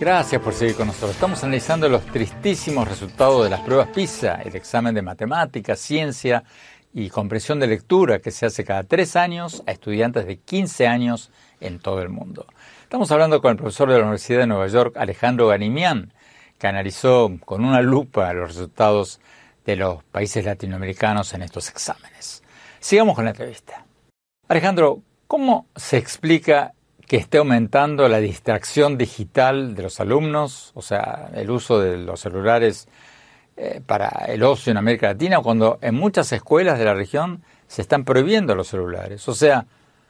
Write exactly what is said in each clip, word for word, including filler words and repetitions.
Gracias por seguir con nosotros. Estamos analizando los tristísimos resultados de las pruebas PISA, el examen de matemáticas, ciencia y comprensión de lectura que se hace cada tres años a estudiantes de quince años en todo el mundo. Estamos hablando con el profesor de la Universidad de Nueva York, Alejandro Ganimián, que analizó con una lupa los resultados de los países latinoamericanos en estos exámenes. Sigamos con la entrevista. Alejandro, ¿cómo se explica que esté aumentando la distracción digital de los alumnos, o sea, el uso de los celulares eh, para el ocio en América Latina, cuando en muchas escuelas de la región se están prohibiendo los celulares? O sea,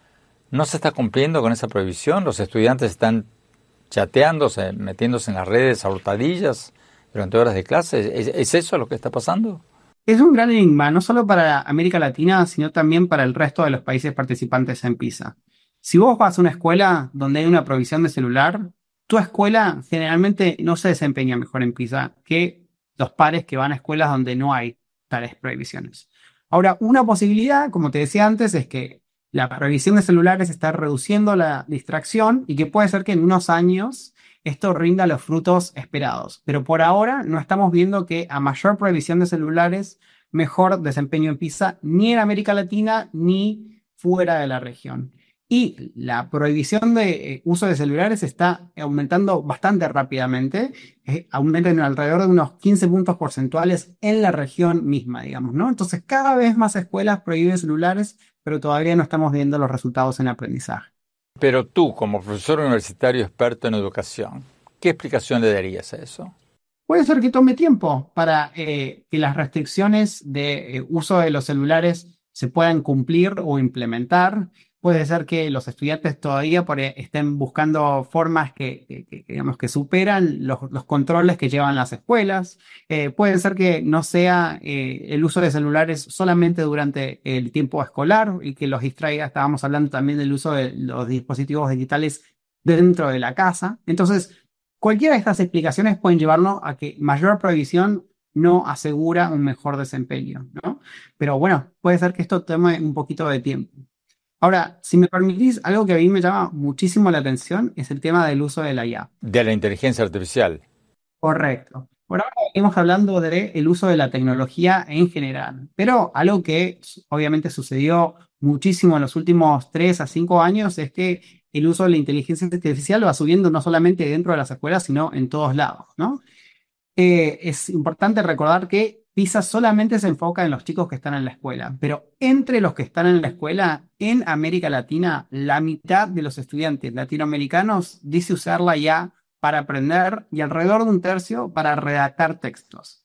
¿no se está cumpliendo con esa prohibición? ¿Los estudiantes están chateándose, metiéndose en las redes a hurtadillas durante horas de clase? ¿Es, es eso lo que está pasando? Es un gran enigma, no solo para América Latina, sino también para el resto de los países participantes en PISA. Si vos vas a una escuela donde hay una provisión de celular, tu escuela generalmente no se desempeña mejor en PISA que los pares que van a escuelas donde no hay tales prohibiciones. Ahora, una posibilidad, como te decía antes, es que la prohibición de celulares está reduciendo la distracción y que puede ser que en unos años esto rinda los frutos esperados. Pero por ahora no estamos viendo que a mayor prohibición de celulares, mejor desempeño en PISA, ni en América Latina ni fuera de la región. Y la prohibición de eh, uso de celulares está aumentando bastante rápidamente, eh, aumenta en alrededor de unos quince puntos porcentuales en la región misma, digamos, ¿no? Entonces, cada vez más escuelas prohíben celulares, pero todavía no estamos viendo los resultados en aprendizaje. Pero tú, como profesor universitario experto en educación, ¿qué explicación le darías a eso? Puede ser que tome tiempo para eh, que las restricciones de eh, uso de los celulares se puedan cumplir o implementar. Puede ser que los estudiantes todavía por, eh, estén buscando formas que, que, que, digamos, que superan los, los controles que llevan las escuelas. Eh, puede ser que no sea eh, el uso de celulares solamente durante el tiempo escolar y que los distraiga. Estábamos hablando también del uso de los dispositivos digitales dentro de la casa. Entonces, cualquiera de estas explicaciones pueden llevarnos a que mayor prohibición no asegura un mejor desempeño, ¿no? Pero bueno, puede ser que esto tome un poquito de tiempo. Ahora, si me permitís, algo que a mí me llama muchísimo la atención es el tema del uso de la I A. De la inteligencia artificial. Correcto. Por ahora venimos hablando del uso de la tecnología en general, pero algo que obviamente sucedió muchísimo en los últimos tres a cinco años es que el uso de la inteligencia artificial va subiendo no solamente dentro de las escuelas, sino en todos lados, ¿no? Eh, es importante recordar que PISA solamente se enfoca en los chicos que están en la escuela, pero entre los que están en la escuela, en América Latina, la mitad de los estudiantes latinoamericanos dice usarla ya para aprender y alrededor de un tercio para redactar textos.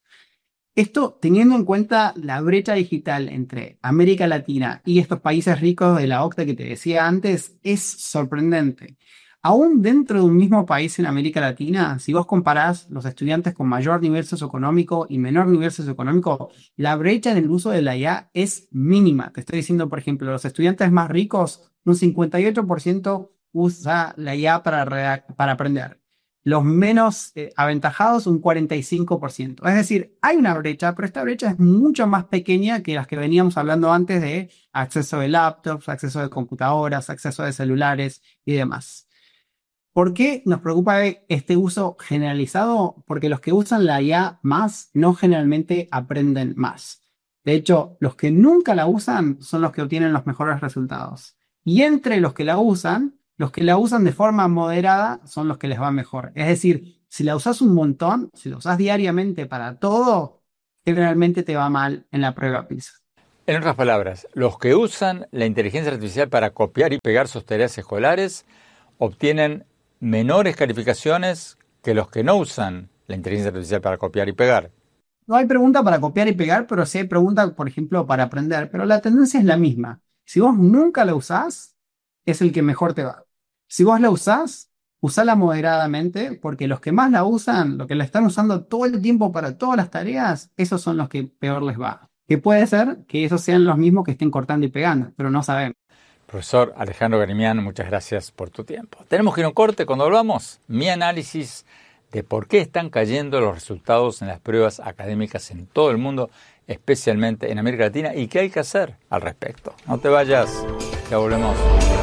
Esto teniendo en cuenta la brecha digital entre América Latina y estos países ricos de la OCDE que te decía antes, es sorprendente. Aún dentro de un mismo país en América Latina, si vos comparás los estudiantes con mayor nivel socioeconómico y menor nivel socioeconómico, la brecha en el uso de la I A es mínima. Te estoy diciendo, por ejemplo, los estudiantes más ricos, un cincuenta y ocho por ciento usa la I A para, para aprender. Los menos eh, aventajados, un cuarenta y cinco por ciento. Es decir, hay una brecha, pero esta brecha es mucho más pequeña que las que veníamos hablando antes de acceso de laptops, acceso de computadoras, acceso de celulares y demás. ¿Por qué nos preocupa este uso generalizado? Porque los que usan la I A más no generalmente aprenden más. De hecho, los que nunca la usan son los que obtienen los mejores resultados. Y entre los que la usan, los que la usan de forma moderada son los que les va mejor. Es decir, si la usas un montón, si la usas diariamente para todo, generalmente te va mal en la prueba PISA. En otras palabras, los que usan la inteligencia artificial para copiar y pegar sus tareas escolares obtienen menores calificaciones que los que no usan la inteligencia artificial para copiar y pegar. No hay pregunta para copiar y pegar, pero sí hay pregunta, por ejemplo, para aprender. Pero la tendencia es la misma. Si vos nunca la usás, es el que mejor te va. Si vos la usás, usala moderadamente, porque los que más la usan, los que la están usando todo el tiempo para todas las tareas, esos son los que peor les va. Que puede ser que esos sean los mismos que estén cortando y pegando, pero no sabemos. Profesor Alejandro Ganimián, muchas gracias por tu tiempo. Tenemos que ir a un corte. Cuando hablamos, mi análisis de por qué están cayendo los resultados en las pruebas académicas en todo el mundo, especialmente en América Latina, y qué hay que hacer al respecto. No te vayas, ya volvemos.